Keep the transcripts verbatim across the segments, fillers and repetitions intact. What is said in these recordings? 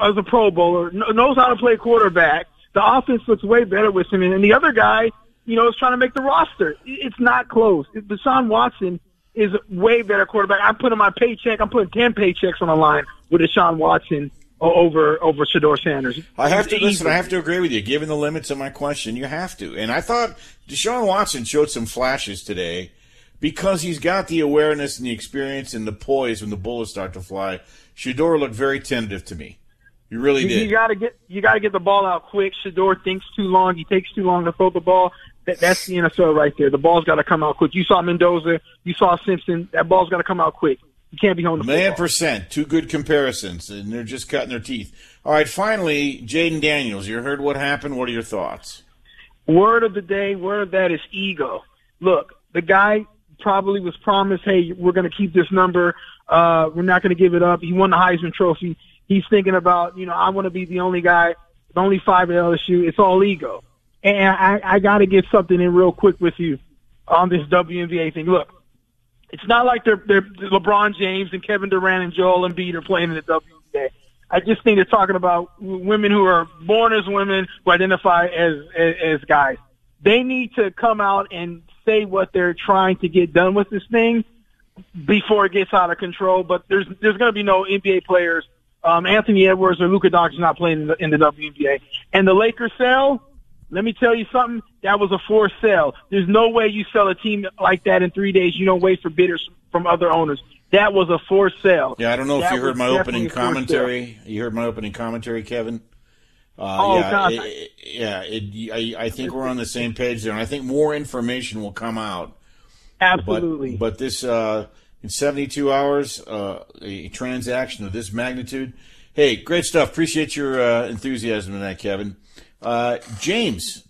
as a Pro Bowler, knows how to play quarterback. The offense looks way better with him. And the other guy, you know, is trying to make the roster. It's not close. Deshaun Watson is a way better quarterback. I'm putting my paycheck. I'm putting ten paychecks on the line with Deshaun Watson over over Shedeur Sanders. I have to listen. I have to agree with you. Given the limits of my question, you have to. And I thought Deshaun Watson showed some flashes today because he's got the awareness and the experience and the poise when the bullets start to fly. Shedeur looked very tentative to me. You really did. You got to get you got to get the ball out quick. Shedeur thinks too long. He takes too long to throw the ball. That, that's the N F L right there. The ball's got to come out quick. You saw Mendoza. You saw Simpson. That ball's got to come out quick. You can't be holding the Man football. percent. Two good comparisons, and they're just cutting their teeth. All right, finally, Jayden Daniels. You heard what happened. What are your thoughts? Word of the day, word of that is ego. Look, the guy probably was promised, hey, we're going to keep this number. Uh, we're not going to give it up. He won the Heisman Trophy. He's thinking about, you know, I want to be the only guy, the only five at L S U. It's all ego. And I, I got to get something in real quick with you on this W N B A thing. Look, it's not like they're, they're LeBron James and Kevin Durant and Joel Embiid are playing in the W N B A. I just think they're talking about women who are born as women who identify as, as, as guys. They need to come out and say what they're trying to get done with this thing before it gets out of control. But there's there's going to be no N B A players. Um, Anthony Edwards or Luka Doncic not playing in the, in the W N B A. And the Lakers sell, let me tell you something, that was a forced sale. There's no way you sell a team like that in three days. You don't wait for bidders from other owners. That was a forced sale. Yeah, I don't know that if you heard my opening commentary. Sale. You heard my opening commentary, Kevin? Uh, oh, yeah, God. It, it, yeah it, I, I think we're on the same page there, and I think more information will come out. Absolutely. But, but this, uh, in seventy-two hours, uh, a transaction of this magnitude. Hey, great stuff. Appreciate your uh, enthusiasm in that, Kevin. Uh, James,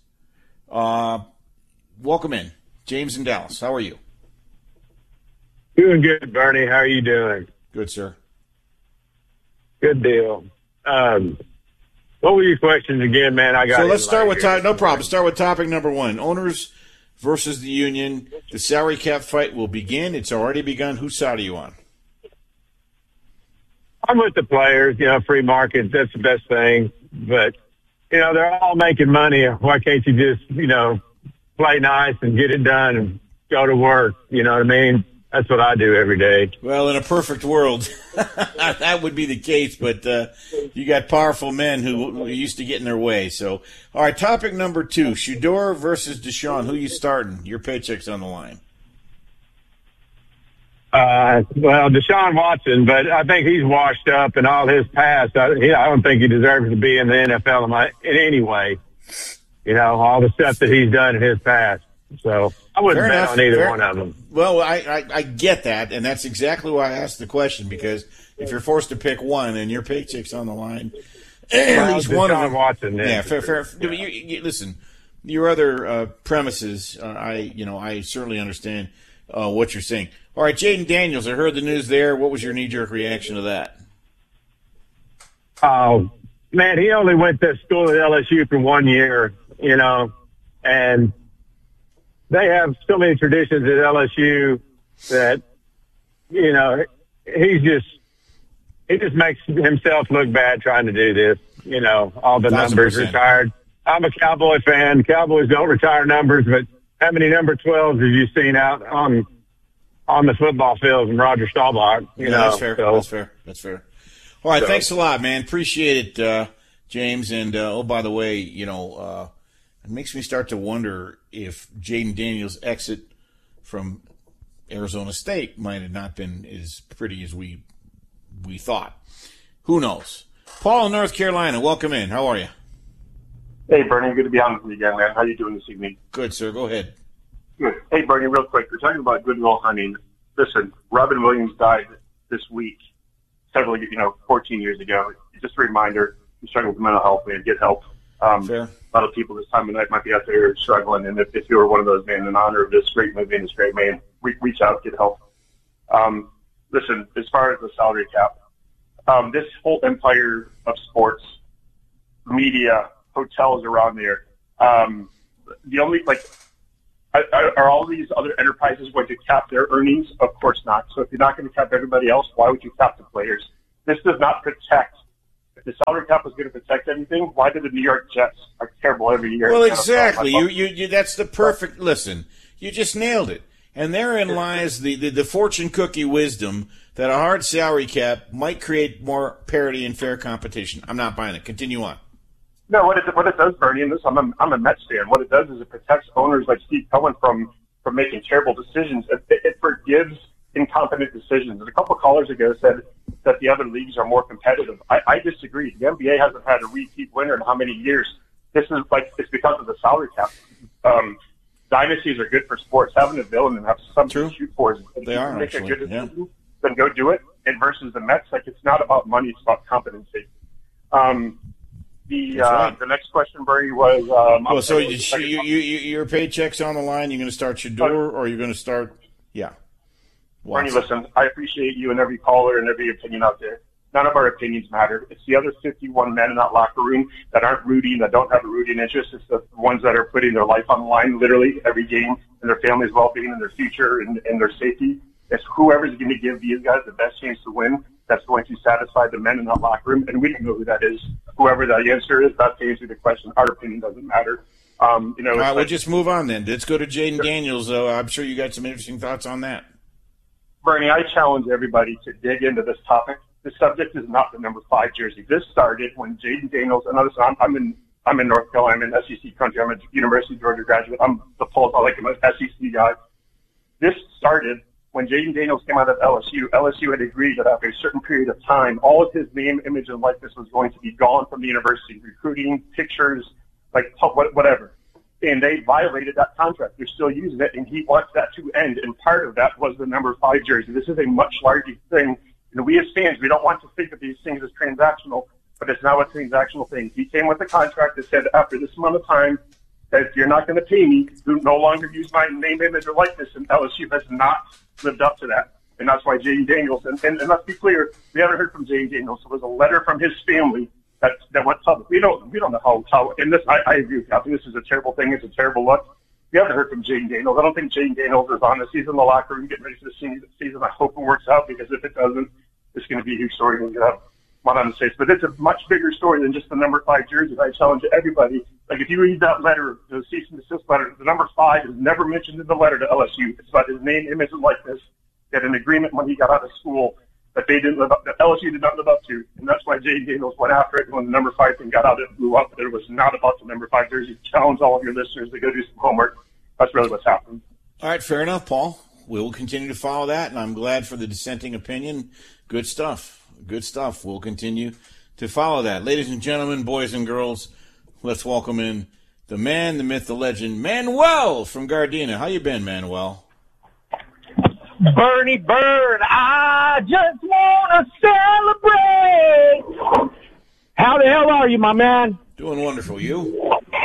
uh, welcome in. James in Dallas. How are you? Doing good, Bernie. How are you doing? Good, sir. Good deal. Um, what were your questions again, man? I got. So let's start with to- no problem. Start with topic number one: owners versus the union. The salary cap fight will begin. It's already begun. Whose side are you on? I'm with the players. You know, free market. That's the best thing. But you know, they're all making money. Why can't you just, you know, play nice and get it done and go to work? You know what I mean? That's what I do every day. Well, in a perfect world, that would be the case. But uh, you got powerful men who, who used to get in their way. So, all right, topic number two, Shedeur versus Deshaun. Who you starting? Your paycheck's on the line. Uh, well, Deshaun Watson, but I think he's washed up in all his past. I, he, I don't think he deserves to be in the N F L in, my, in any way. You know, all the stuff that he's done in his past. So I wouldn't Fair bet enough. on either Fair. one of them. Well, I, I, I get that, and that's exactly why I asked the question, because if you're forced to pick one and your paycheck's on the line, Well, at least one of them. Watson, yeah, fair, fair. You, you, listen, your other uh, premises, uh, I, you know, I certainly understand uh, what you're saying. All right, Jayden Daniels, I heard the news there. What was your knee-jerk reaction to that? Oh, man, he only went to school at L S U for one year, you know, and they have so many traditions at L S U that, you know, he's just, he just makes himself look bad trying to do this, you know, all the numbers retired. I'm a Cowboy fan. Cowboys don't retire numbers, but how many number twelves have you seen out on on the football field from Roger Staubach? You yeah, know, that's fair. so, That's fair. That's fair. All right, so. Thanks a lot, man. Appreciate it, uh, James. And, uh, oh, by the way, you know, uh, it makes me start to wonder if Jayden Daniels' exit from Arizona State might have not been as pretty as we we thought. Who knows? Paul in North Carolina, welcome in. How are you? Hey, Bernie. Good to be on with you again, man. How you doing this evening? Good, sir. Go ahead. Good. Hey, Bernie, real quick. We're talking about Goodwill Hunting. Listen, Robin Williams died this week, several, you know, fourteen years ago. Just a reminder, you're struggling with mental health, man, get help. Um, Fair. A lot of people this time of night might be out there struggling, and if, if you were one of those, man, in honor of this great movie and this great man, re- reach out, get help. Um, listen, as far as the salary cap, um, this whole empire of sports, media, hotels around there, um, the only, like, are, are all these other enterprises going to cap their earnings? Of course not. So if you're not going to cap everybody else, why would you cap the players? This does not protect the if the salary cap was going to protect anything, why did the New York Jets are terrible every year? Well, exactly. You, you, you, that's the perfect, listen, you just nailed it. And therein lies the, the, the fortune cookie wisdom that a hard salary cap might create more parity and fair competition. I'm not buying it. Continue on. No, what it, what it does, Bernie, and this, I'm a, I'm a Mets fan, what it does is it protects owners like Steve Cohen from, from making terrible decisions. It, it, it forgives incompetent decisions. And a couple of callers ago said that the other leagues are more competitive. I, I disagree. The N B A hasn't had a repeat winner in how many years? This is like, it's because of the salary cap. Um, Dynasties are good for sports. Having a villain and have something True. to shoot for is they are make actually, a good decision, yeah. Then go do it. And versus the Mets, like it's not about money, it's about competency. Um, the uh, right. the next question, Bernie, was um, well, so you, you, you, you, your paycheck's on the line. You're going to start Shador, or you're going to start, yeah. Bernie, listen, I appreciate you and every caller and every opinion out there. None of our opinions matter. It's the other fifty-one men in that locker room that aren't rooting, that don't have a rooting interest. It's the ones that are putting their life on the line literally every game and their family's well-being and their future and, and their safety. It's whoever's going to give these guys the best chance to win that's going to satisfy the men in that locker room. And we don't know who that is. Whoever that answer is, that's the answer to the question. Our opinion doesn't matter. Um, you know, All right, like, we'll just move on then. Let's go to Jaden Daniels, though. I'm sure you got some interesting thoughts on that. Bernie, I challenge everybody to dig into this topic. The subject is not the number five jersey. This started when Jaden Daniels, and others, I'm, I'm in, I'm in North Carolina. I'm in S E C country. I'm a University of Georgia graduate. I'm the pulse. I like him, an S E C guy. This started when Jaden Daniels came out of L S U. L S U had agreed that after a certain period of time, all of his name, image, and likeness was going to be gone from the university. Recruiting, pictures, like whatever. And they violated that contract. They're still using it, and he wants that to end. And part of that was the number five jersey. This is a much larger thing. And we as fans, we don't want to think of these things as transactional, but it's now a transactional thing. He came with a contract that said after this amount of time, that if you're not going to pay me, you no longer use my name, image, or likeness. And L S U has not lived up to that. And that's why Jaden Daniels, and, and, and let's be clear, we haven't heard from Jaden Daniels. There was a letter from his family that, that went public. We don't, we don't know how, how, and this, I, I agree with you. I think this is a terrible thing. It's a terrible look. We haven't heard from Jaden Daniels. I don't think Jaden Daniels is on this. He's in the locker room getting ready for the season. I hope it works out, because if it doesn't, it's going to be a huge story. We're going to have one on the face. But it's a much bigger story than just the number five jersey. I challenge everybody. Like, if you read that letter, the cease and desist letter, the number five is never mentioned in the letter to L S U. It's about his name, image, and likeness. He had an agreement when he got out of school that they didn't live up, that L S U did not live up to. And that's why Jaden Daniels went after it. And when the number five thing got out, it blew up. It was not about the number five jersey. Challenge all of your listeners to go do some homework. That's really what's happening. All right, fair enough, Paul. We will continue to follow that, and I'm glad for the dissenting opinion. Good stuff. Good stuff. We'll continue to follow that. Ladies and gentlemen, boys and girls, let's welcome in the man, the myth, the legend, Manuel from Gardena. How you been, Manuel? Bernie Byrne, I just want to celebrate. How the hell are you, my man? Doing wonderful. You?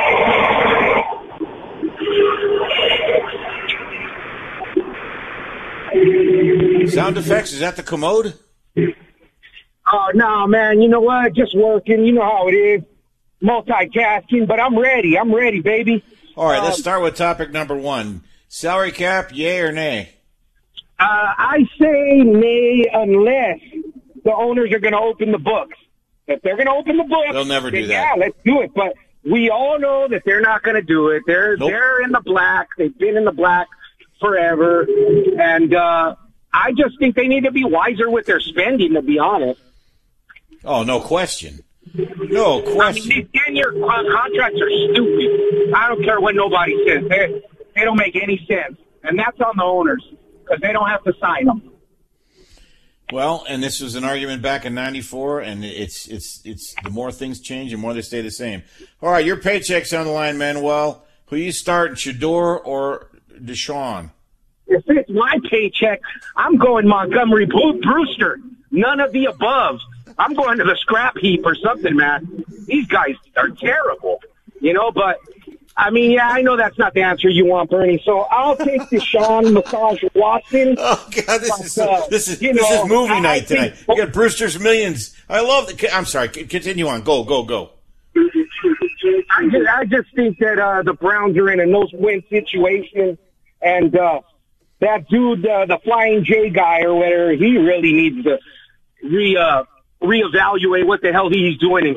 Sound effects, is that the commode? Oh, no, man. You know what? Just working. You know how it is. Multitasking, but I'm ready. I'm ready, baby. All right, let's um, start with topic number one. Salary cap, yay or nay? Uh, I say nay unless the owners are going to open the books. If they're going to open the books, they'll never do then, that. Yeah, let's do it. But we all know that they're not going to do it. They're Nope. they're in the black. They've been in the black forever, and uh, I just think they need to be wiser with their spending. To be honest. Oh, no question. No question. I mean, these ten-year contracts are stupid. I don't care what nobody says. They, they don't make any sense. And that's on the owners because they don't have to sign them. Well, and this was an argument back in ninety-four, and it's it's it's the more things change, the more they stay the same. All right, your paycheck's on the line, Manuel. Who you starting, Shador or Deshaun? If it's my paycheck, I'm going Montgomery Brewster. None of the above. I'm going to the scrap heap or something, man. These guys are terrible, you know, but, I mean, yeah, I know that's not the answer you want, Bernie, so I'll take Deshaun Massage Watson. Oh, God, this but, is uh, this is you this know, is movie I, night I think, tonight. You got Brewster's Millions. I love the – I'm sorry. Continue on. Go, go, go. I just, I just think that uh, the Browns are in a no-win situation, and uh, that dude, uh, the Flying J guy or whatever, he really needs to re uh, reevaluate what the hell he's doing in